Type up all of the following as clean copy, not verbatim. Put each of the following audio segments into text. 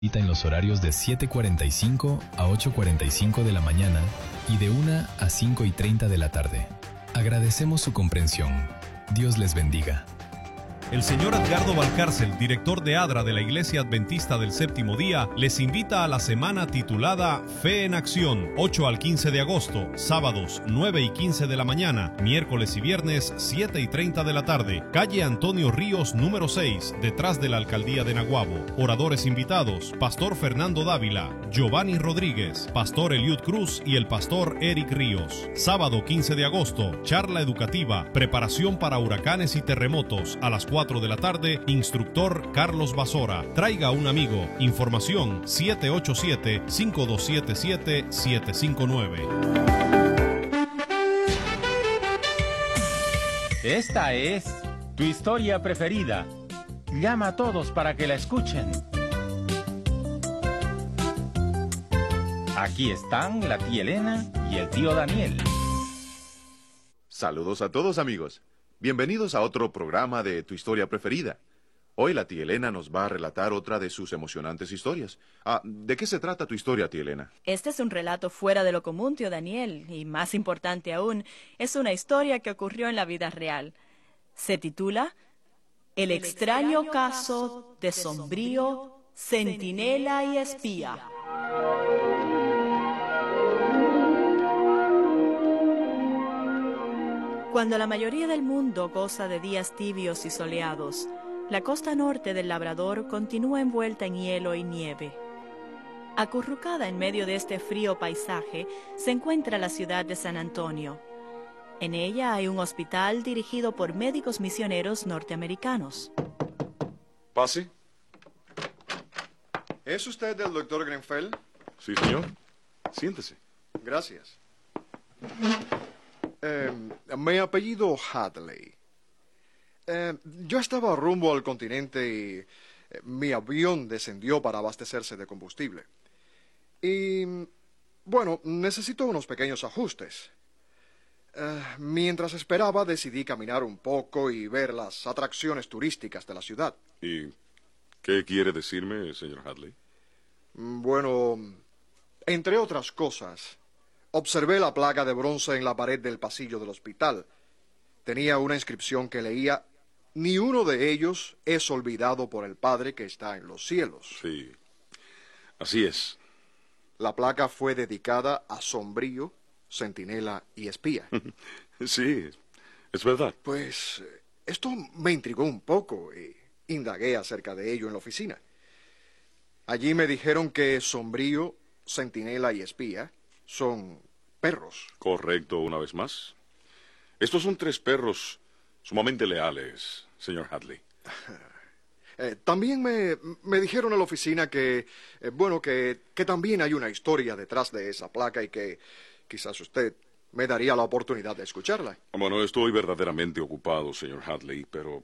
Cita en los horarios de 7:45 a 8:45 de la mañana y de 1 a 5:30 de la tarde. Agradecemos su comprensión. Dios les bendiga. El señor Edgardo Valcárcel, director de ADRA de la Iglesia Adventista del Séptimo Día, les invita a la semana titulada Fe en Acción, 8 al 15 de agosto, sábados 9 y 15 de la mañana, miércoles y viernes 7 y 30 de la tarde, calle Antonio Ríos número 6, detrás de la Alcaldía de Naguabo. Oradores invitados, Pastor Fernando Dávila, Giovanni Rodríguez, Pastor Eliud Cruz y el Pastor Eric Ríos. Sábado 15 de agosto, charla educativa, preparación para huracanes y terremotos, a las 4 de la tarde, instructor Carlos Basora. Traiga un amigo. Información 787-5277-759. Esta es tu historia preferida. Llama a todos para que la escuchen. Aquí están la tía Elena y el tío Daniel. Saludos a todos, amigos. Bienvenidos a otro programa de Tu Historia Preferida. Hoy la tía Elena nos va a relatar otra de sus emocionantes historias. ¿De qué se trata tu historia, tía Elena? Este es un relato fuera de lo común, tío Daniel, y más importante aún, es una historia que ocurrió en la vida real. Se titula El extraño caso de Sombrío, Centinela y Espía. Cuando la mayoría del mundo goza de días tibios y soleados, la costa norte del Labrador continúa envuelta en hielo y nieve. Acurrucada en medio de este frío paisaje se encuentra la ciudad de San Antonio. En ella hay un hospital dirigido por médicos misioneros norteamericanos. Pase. ¿Es usted el doctor Grenfell? Sí, señor. Siéntese. Gracias. Mi apellido Hadley. Yo estaba rumbo al continente y mi avión descendió para abastecerse de combustible. Y, bueno, necesito unos pequeños ajustes. Mientras esperaba, decidí caminar un poco y ver las atracciones turísticas de la ciudad. ¿Y qué quiere decirme, señor Hadley? Bueno, entre otras cosas, observé la placa de bronce en la pared del pasillo del hospital. Tenía una inscripción que leía: «Ni uno de ellos es olvidado por el Padre que está en los cielos». Sí, así es. La placa fue dedicada a Sombrío, Centinela y Espía. Sí, es verdad. Pues esto me intrigó un poco y indagué acerca de ello en la oficina. Allí me dijeron que Sombrío, Centinela y Espía son perros. Correcto, una vez más. Estos son 3 perros sumamente leales, señor Hadley. También me dijeron en la oficina que, bueno, que también hay una historia detrás de esa placa y que quizás usted me daría la oportunidad de escucharla. Bueno, estoy verdaderamente ocupado, señor Hadley, pero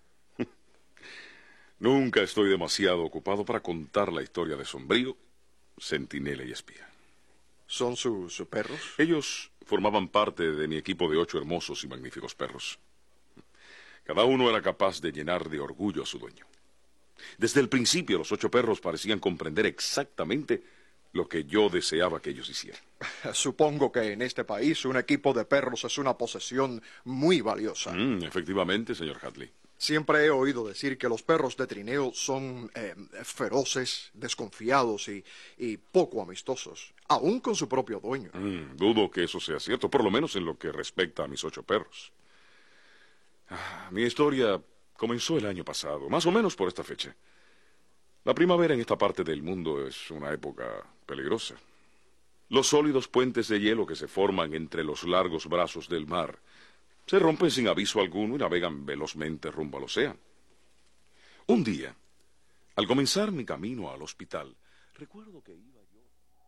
nunca estoy demasiado ocupado para contar la historia de Sombrío, Centinela y Espía. ¿Son sus perros? Ellos formaban parte de mi equipo de 8 hermosos y magníficos perros. Cada uno era capaz de llenar de orgullo a su dueño. Desde el principio, los 8 perros parecían comprender exactamente lo que yo deseaba que ellos hicieran. Supongo que en este país un equipo de perros es una posesión muy valiosa. Efectivamente, señor Hadley. Siempre he oído decir que los perros de trineo son feroces, desconfiados y poco amistosos, aún con su propio dueño. Dudo que eso sea cierto, por lo menos en lo que respecta a mis 8 perros. Mi historia comenzó el año pasado, más o menos por esta fecha. La primavera en esta parte del mundo es una época peligrosa. Los sólidos puentes de hielo que se forman entre los largos brazos del mar se rompen sin aviso alguno y navegan velozmente rumbo al océano. Un día, al comenzar mi camino al hospital, recuerdo que iba yo...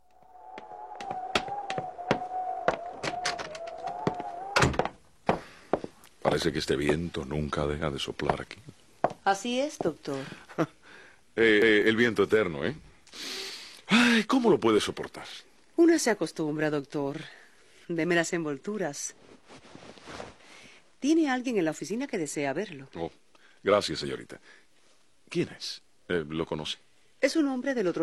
Parece que este viento nunca deja de soplar aquí. Así es, doctor. El viento eterno, ¿eh? Ay, ¿cómo lo puede soportar? Una se acostumbra, doctor. Deme las envolturas. ¿Tiene alguien en la oficina que desea verlo? Oh, gracias, señorita. ¿Quién es? ¿Lo conoce? Es un hombre del otro